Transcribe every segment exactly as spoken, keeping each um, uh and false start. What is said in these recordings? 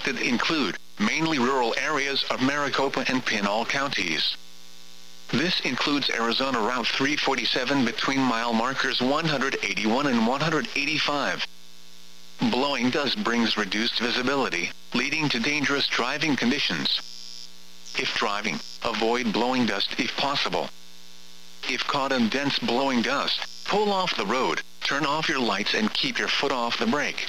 expected include mainly rural areas of Maricopa and Pinal counties. This includes Arizona Route three forty-seven between mile markers one hundred eighty-one and one hundred eighty-five. Blowing dust brings reduced visibility, leading to dangerous driving conditions. If driving, avoid blowing dust if possible. If caught in dense blowing dust, pull off the road, turn off your lights and keep your foot off the brake.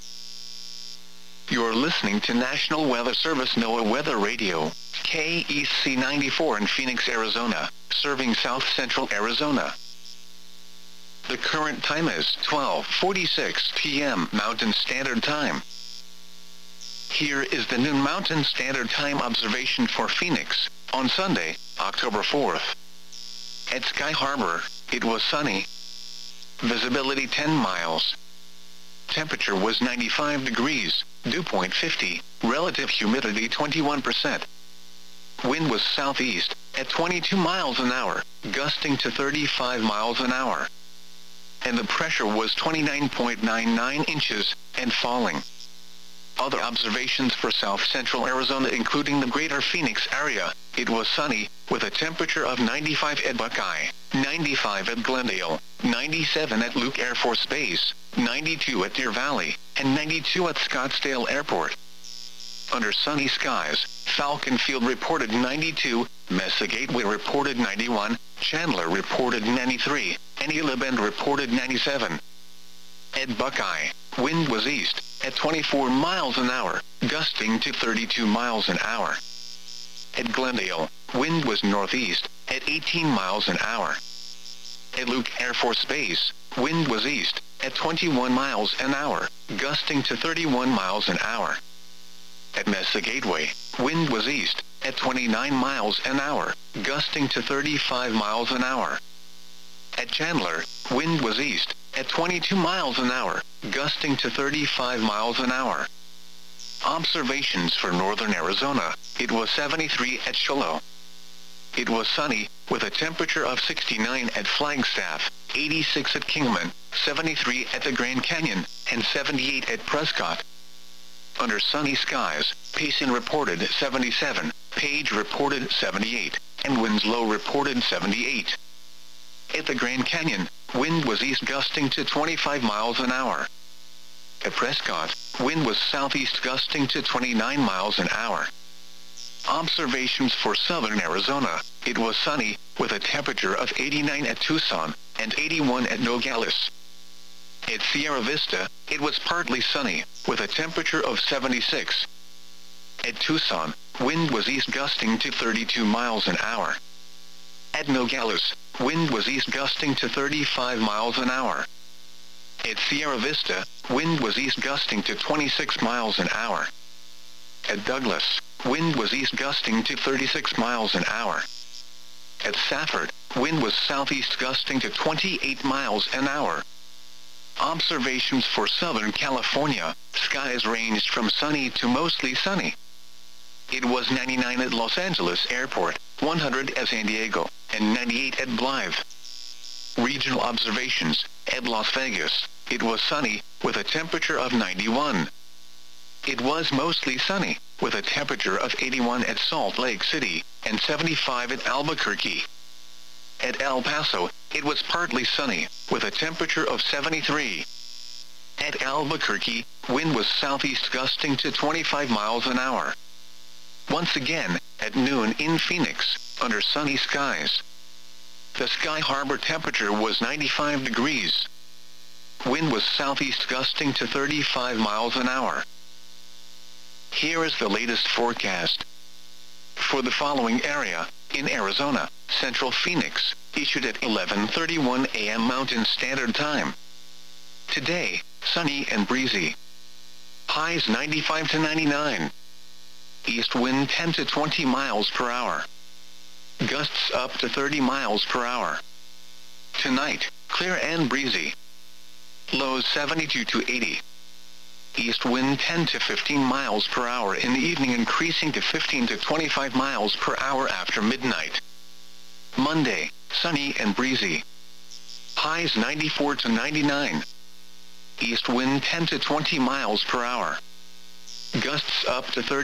You're listening to National Weather Service NOAA Weather Radio, K E C ninety-four in Phoenix, Arizona, serving south central Arizona. The current time is twelve forty-six p m Mountain Standard Time. Here is the noon Mountain Standard Time observation for Phoenix, on Sunday, October fourth. At Sky Harbor, it was sunny. Visibility ten miles. Temperature was ninety-five degrees, dew point fifty, relative humidity twenty-one percent. Wind was southeast, at twenty-two miles an hour, gusting to thirty-five miles an hour. And the pressure was twenty-nine point nine nine inches, and falling. Other observations for south central Arizona including the greater Phoenix area, it was sunny, with a temperature of ninety-five at Buckeye, ninety-five at Glendale, ninety-seven at Luke Air Force Base, ninety-two at Deer Valley, and ninety-two at Scottsdale Airport. Under sunny skies, Falcon Field reported ninety-two, Mesa Gateway reported ninety-one, Chandler reported ninety-three, and Gila Bend reported ninety-seven. At Buckeye, wind was east, at twenty-four miles an hour, gusting to thirty-two miles an hour. At Glendale, wind was northeast, at eighteen miles an hour. At Luke Air Force Base, wind was east, at twenty-one miles an hour, gusting to thirty-one miles an hour. At Mesa Gateway, wind was east, at twenty-nine miles an hour, gusting to thirty-five miles an hour. At Chandler, wind was east, at twenty-two miles an hour, gusting to thirty-five miles an hour. Observations for northern Arizona, it was seventy-three at Shiloh. It was sunny, with a temperature of sixty-nine at Flagstaff, eighty-six at Kingman, seventy-three at the Grand Canyon, and seventy-eight at Prescott. Under sunny skies, Payson reported seventy-seven, Page reported seventy-eight, and Winslow reported seventy-eight. At the Grand Canyon, wind was east gusting to twenty-five miles an hour. At Prescott, wind was southeast gusting to twenty-nine miles an hour. Observations for southern Arizona, it was sunny, with a temperature of eighty-nine at Tucson, and eighty-one at Nogales. At Sierra Vista, it was partly sunny, with a temperature of seventy-six. At Tucson, wind was east gusting to thirty-two miles an hour. At Nogales, wind was east gusting to thirty-five miles an hour. At Sierra Vista, wind was east gusting to twenty-six miles an hour. At Douglas, wind was east gusting to thirty-six miles an hour. At Safford, wind was southeast gusting to twenty-eight miles an hour. Observations for Southern California, skies ranged from sunny to mostly sunny. It was ninety-nine at Los Angeles Airport, one hundred at San Diego, and ninety-eight at Blythe. Regional observations, at Las Vegas, it was sunny, with a temperature of ninety-one. It was mostly sunny, with a temperature of eighty-one at Salt Lake City, and seventy-five at Albuquerque. At El Paso, it was partly sunny, with a temperature of seventy-three. At Albuquerque, wind was southeast gusting to twenty-five miles an hour. Once again, at noon in Phoenix, under sunny skies. The Sky Harbor temperature was ninety-five degrees. Wind was southeast gusting to thirty-five miles an hour. Here is the latest forecast. For the following area, in Arizona, Central Phoenix, issued at eleven thirty-one a m Mountain Standard Time. Today, sunny and breezy. Highs ninety-five to ninety-nine. East wind ten to twenty miles per hour. Gusts up to thirty miles per hour. Tonight, clear and breezy. Lows seventy-two to eighty. East wind ten to fifteen miles per hour in the evening, increasing to fifteen to twenty-five miles per hour after midnight. Monday, sunny and breezy. Highs ninety-four to ninety-nine. East wind ten to twenty miles per hour. Gusts up to thirty